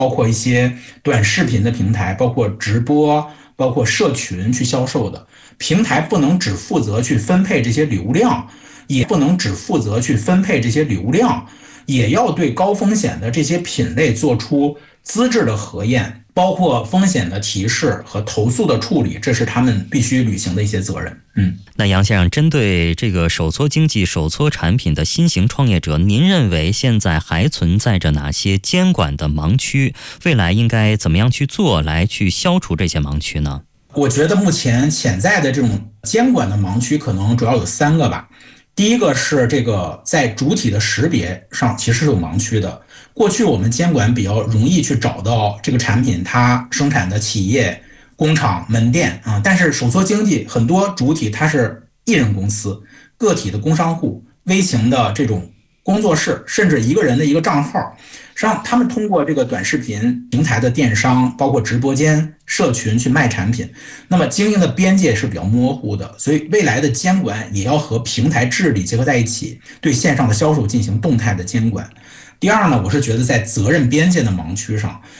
包括一些短视频的平台，包括直播，包括社群去销售的。平台不能只负责去分配这些流量，也不能只负责去分配这些流量，也要对高风险的这些品类做出资质的核验，包括风险的提示和投诉的处理，这是他们必须履行的一些责任。 那杨先生，针对这个手搓经济、手搓产品的新型创业者，您认为现在还存在着哪些监管的盲区？未来应该怎么样去做来去消除这些盲区呢？ 我觉得目前潜在的这种监管的盲区可能主要有3个吧。第一个是这个在主体的识别上其实是有盲区的。过去我们监管比较容易去找到这个产品它生产的企业、工厂、门店啊，但是手搓经济很多主体它是一人公司、个体的工商户、微型的这种工作室，甚至一个人的一个账号。实际上，他们通过这个短视频平台的电商，包括直播间、社群去卖产品，那么经营的边界是比较模糊的，所以未来的监管也要和平台治理结合在一起，对线上的销售进行动态的监管。第二呢，我是觉得在责任边界的盲区上，